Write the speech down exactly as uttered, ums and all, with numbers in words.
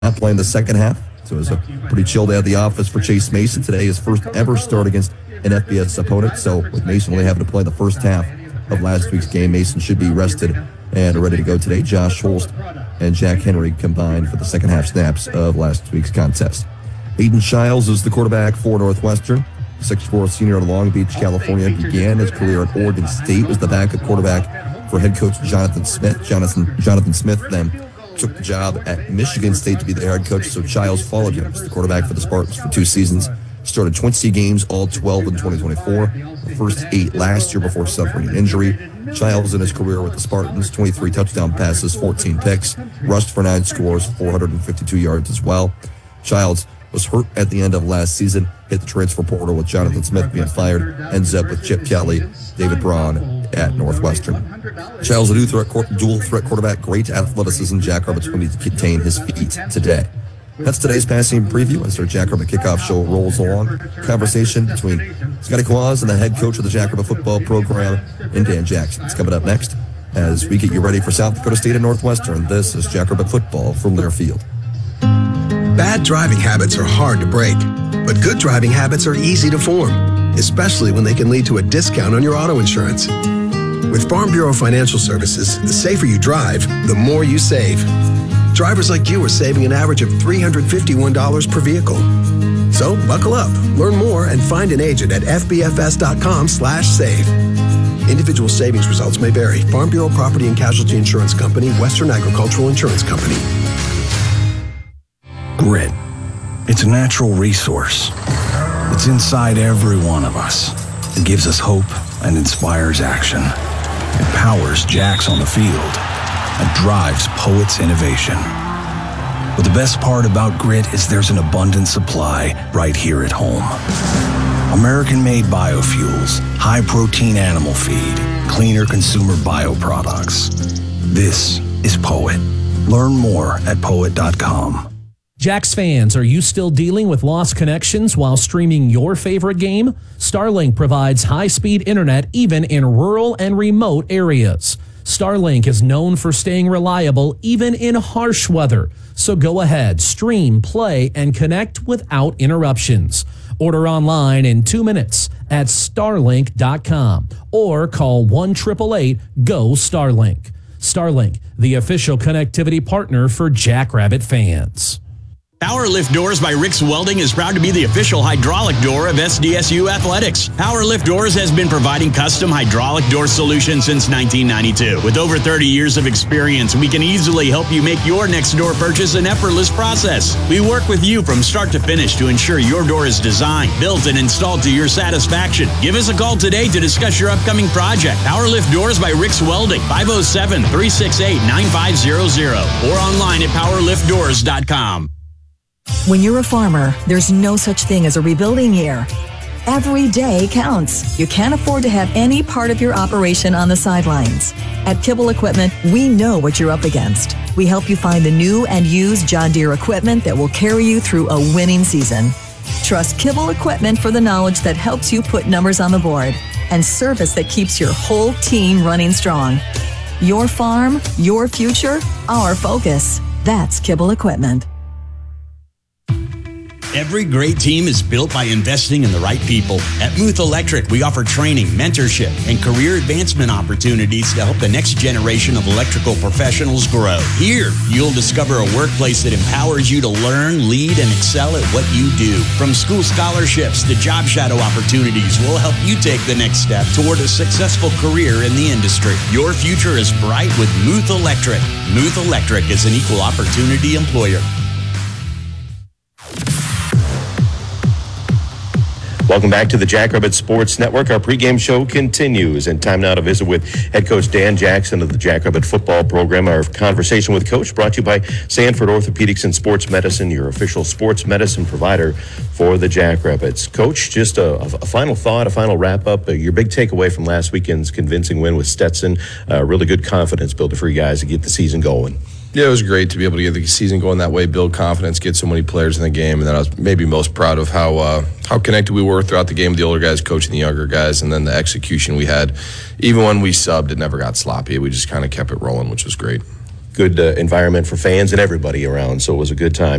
not playing the second half, so it was a pretty chill day at the office for Chase Mason today. His first ever start against an F B S opponent, so with Mason only having to play the first half of last week's game, Mason should be rested and ready to go today. Josh Holst and Jack Henry combined for the second half snaps of last week's contest. Aiden Childs is the quarterback for Northwestern. six foot four senior out of Long Beach, California, began his career at Oregon State as the backup quarterback for head coach Jonathan Smith. Jonathan, Jonathan Smith then took the job at Michigan State to be the head coach, so Childs followed him as the quarterback for the Spartans for two seasons. Started twenty games, all twelve in twenty twenty-four. The first eight last year before suffering an injury. Childs in his career with the Spartans, twenty-three touchdown passes, fourteen picks, rushed for nine scores, four hundred fifty-two yards as well. Childs was hurt at the end of last season, hit the transfer portal with Jonathan Smith being fired, ends up with Chip Kelly, David Braun at Northwestern. Childs, a dual threat, dual threat quarterback, great athleticism. Jackrabbits will need to contain his feet today. That's today's passing preview as our Jackrabbit Kickoff Show rolls along. Conversation between Scotty Claus and the head coach of the Jackrabbit football program, and Dan Jackson. It's coming up next as we get you ready for South Dakota State and Northwestern. This is Jackrabbit football from Learfield. Bad driving habits are hard to break, but good driving habits are easy to form, especially when they can lead to a discount on your auto insurance. With Farm Bureau Financial Services, the safer you drive, the more you save. Drivers like you are saving an average of three hundred fifty-one dollars per vehicle. So buckle up, learn more, and find an agent at f b f s dot com slash save. Individual savings results may vary. Farm Bureau Property and Casualty Insurance Company, Western Agricultural Insurance Company. Grit. It's a natural resource. It's inside every one of us. It gives us hope and inspires action. It powers Jacks on the field and drives Poet's innovation. But the best part about Grit is there's an abundant supply right here at home. American-made biofuels, high-protein animal feed, cleaner consumer bioproducts. This is Poet. Learn more at poet dot com. Jacks fans, are you still dealing with lost connections while streaming your favorite game? Starlink provides high-speed internet even in rural and remote areas. Starlink is known for staying reliable even in harsh weather. So go ahead, stream, play, and connect without interruptions. Order online in two minutes at starlink dot com or call one eight eight eight, G O, Starlink. Starlink, the official connectivity partner for Jackrabbit fans. Power Lift Doors by Rick's Welding is proud to be the official hydraulic door of S D S U Athletics. Power Lift Doors has been providing custom hydraulic door solutions since nineteen ninety-two. With over thirty years of experience, we can easily help you make your next door purchase an effortless process. We work with you from start to finish to ensure your door is designed, built, and installed to your satisfaction. Give us a call today to discuss your upcoming project. Power Lift Doors by Rick's Welding, five oh seven, three six eight, nine five zero zero, or online at power lift doors dot com. When you're a farmer, there's no such thing as a rebuilding year. Every day counts. You can't afford to have any part of your operation on the sidelines. At Kibble Equipment, we know what you're up against. We help you find the new and used John Deere equipment that will carry you through a winning season. Trust Kibble Equipment for the knowledge that helps you put numbers on the board and service that keeps your whole team running strong. Your farm, your future, our focus. That's Kibble Equipment. Every great team is built by investing in the right people. At Muth Electric, we offer training, mentorship, and career advancement opportunities to help the next generation of electrical professionals grow. Here, you'll discover a workplace that empowers you to learn, lead, and excel at what you do. From school scholarships to job shadow opportunities, we'll help you take the next step toward a successful career in the industry. Your future is bright with Muth Electric. Muth Electric is an equal opportunity employer. Welcome back to the Jackrabbit Sports Network. Our pregame show continues, and time now to visit with head coach Dan Jackson of the Jackrabbit football program. Our conversation with Coach brought to you by Sanford Orthopedics and Sports Medicine, your official sports medicine provider for the Jackrabbits. Coach, just a, a final thought, a final wrap-up, uh, your big takeaway from last weekend's convincing win with Stetson, uh, really good confidence builder for you guys to get the season going. Yeah, it was great to be able to get the season going that way, build confidence, get so many players in the game, and then I was maybe most proud of how uh, how connected we were throughout the game with the older guys coaching the younger guys, and then the execution we had. Even when we subbed, it never got sloppy. We just kind of kept it rolling, which was great. good uh, environment for fans and everybody around. So it was a good time.